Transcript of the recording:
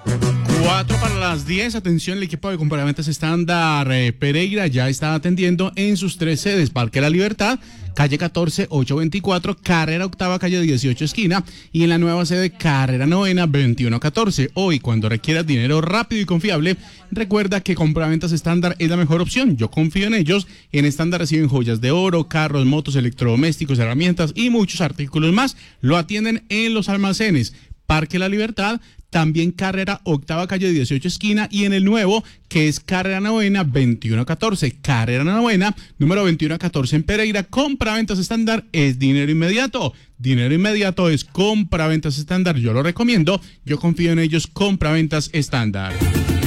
4 para las 10. Atención, el equipo de compraventas estándar Pereira ya está atendiendo en sus 3 sedes: Parque La Libertad, calle 14, 824, carrera octava, calle 18, esquina, y en la nueva sede, carrera novena, 2114. Hoy, cuando requieras dinero rápido y confiable, recuerda que compraventas estándar es la mejor opción. Yo confío en ellos. En estándar reciben joyas de oro, carros, motos, electrodomésticos, herramientas y muchos artículos más. Lo atienden en los almacenes Parque La Libertad, también carrera octava, calle 18, esquina, y en el nuevo, que es carrera novena, 2114. Carrera novena, número 2114 en Pereira. Compraventas estándar es dinero inmediato. Dinero inmediato es compraventas estándar. Yo lo recomiendo. Yo confío en ellos. Compraventas estándar.